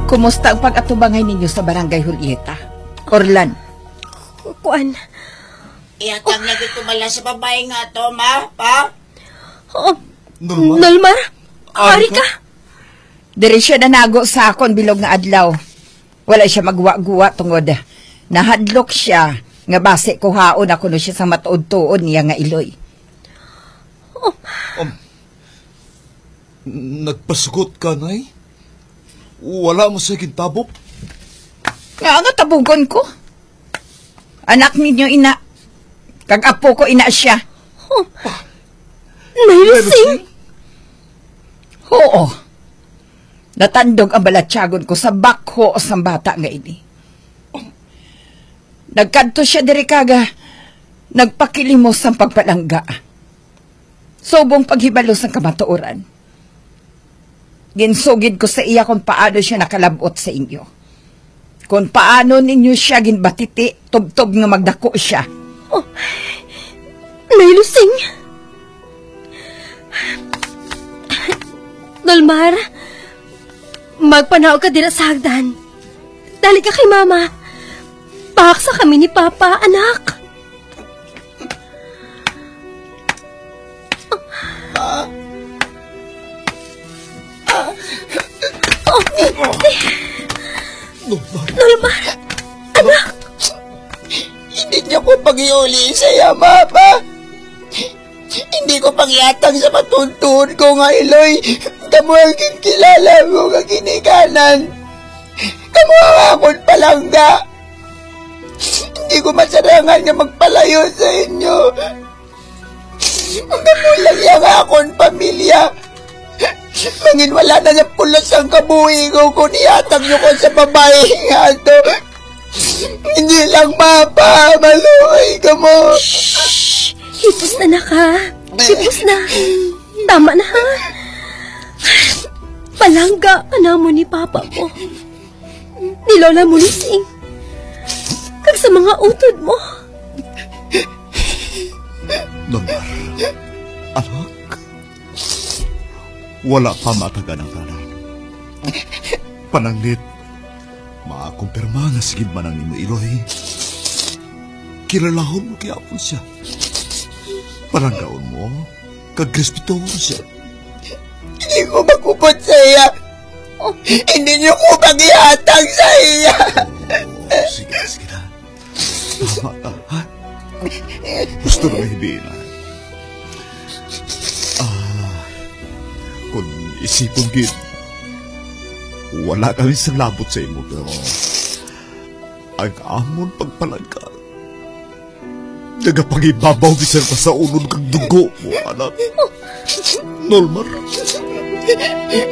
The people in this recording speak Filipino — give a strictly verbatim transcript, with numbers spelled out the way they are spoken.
Kumusta ang pag-atubangay ninyo sa barangay Julieta? Orlan? Kuan. Iyatang oh. Nagtumala sa babae nga to, ma, pa? Oh, Nolmar? Nolmar? Ari ka? Diri siya nanago sa akon bilog nga adlaw. Wala siya magwa-guwa tungod. Nahadlok siya nga base ko haon ako no siya sa matuod-tuod niya nga iloy. Oh. Um, nagpasugot ka, nay? Wala mo sa tabok? Nga nga tabugon ko. Anak ninyo ina. Kag-apo ko ina siya. Oh. Nailusing? Oo. Natandog ang balatsagon ko sa bakho sa bata nga ini. Nagkanto siya diri kaga. Nagpakilimos ang pagpalangga. Sobong paghibalos ang kamatuoran. Ginsugid ko sa iya kung paano siya nakalabot sa inyo. Kung paano ninyo siya ginbatiti, tub-tub nga magdako siya. Oh, nailusing. Nolmar, magpanaw ka din sa hagdan. Dali ka kay mama. Paksa kami ni Papa, anak. Pa? Oh, Nolmar? Nolmar, anak. Hindi niyo ko pag-iuli sa'yo, mama. Hindi ko pangyatang sa matuntun ko nga, Iloy. Kamu ang kilala mo nga ginikanan. Kamu ang akon palangga. Hindi ko masarangan nga magpalayo sa inyo. Ang kamu lang yung akon pamilya. Mangin wala na nga pulos ang kabuhi ko kung iatang nyo ko sa babae nga to. Hindi lang mapa, maluhay ka mo. Shhh! Hipos na na ka. Hipos na. Tama na ha. Palangga ka na mo ni Papa mo. Ni Lola mo lising. Kag sa mga utod mo. Nolmar, anak, wala pa matagan ang tanan. Panangnit, makakumpirma nga sigid man ang imo Iloy. Kilalahon mo kiyapon siya. Palanggaon mo, kag-respeto mo siya. Hindi ko magkupot sa iya. Oh, hindi niyo ko pag-ihatag sa iya. Oh, sige, sige na. Tama, tama. Gusto na hindi na. Ah, kung isipong gid, wala kami sa labot sa imo, pero ang amon pagpalangka, nagapangibabaw bisan pa sa unod kang dugo mo, anak. Nolmar.